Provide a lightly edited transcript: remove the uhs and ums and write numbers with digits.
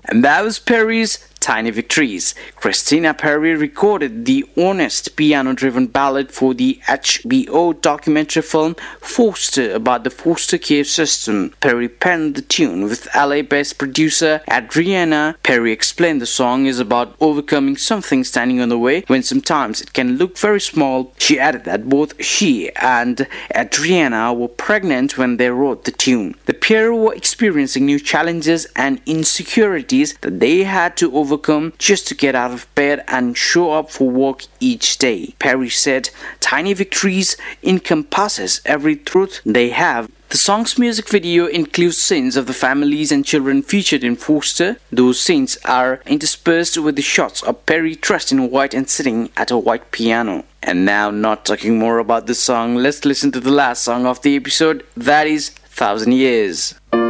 And that was Perry's Tiny Victories. Christina Perry recorded the honest piano-driven ballad for the HBO documentary film Foster about the foster care system. Perry penned the tune with LA-based producer Adriana. Perry explained the song is about overcoming something standing on the way when sometimes it can look very small. She added that both she and Adriana were pregnant when they wrote the tune. The pair were experiencing new challenges and insecurities that they had to overcome just to get out of bed and show up for work each day. Perry said, "Tiny Victories encompasses every truth they have." The song's music video includes scenes of the families and children featured in Foster. Those scenes are interspersed with the shots of Perry dressed in white and sitting at a white piano. And now, not talking more about the song, let's listen to the last song of the episode, that is 1,000 Years.